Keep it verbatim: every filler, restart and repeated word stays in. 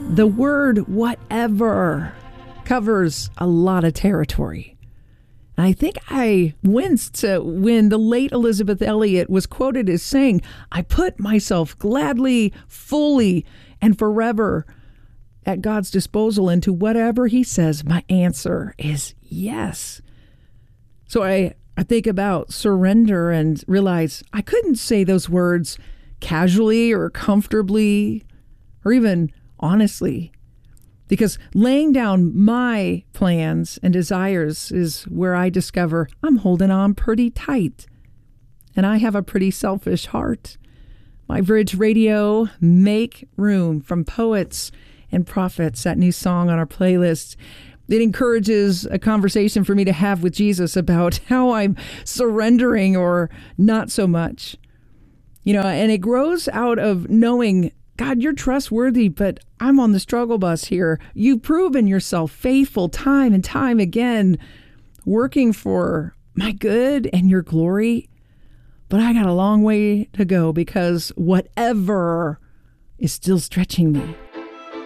The word whatever covers a lot of territory. And I think I winced when the late Elizabeth Elliot was quoted as saying, "I put myself gladly, fully, and forever at God's disposal, and to whatever he says, my answer is yes." So I, I think about surrender and realize I couldn't say those words casually or comfortably or even honestly, because laying down my plans and desires is where I discover I'm holding on pretty tight. And I have a pretty selfish heart. My Bridge Radio, Make Room from Poets and Prophets, that new song on our playlist. It encourages a conversation for me to have with Jesus about how I'm surrendering or not so much. You know, and it grows out of knowing, God, you're trustworthy, but I'm on the struggle bus here. You've proven yourself faithful time and time again, working for my good and your glory. But I got a long way to go because whatever is still stretching me.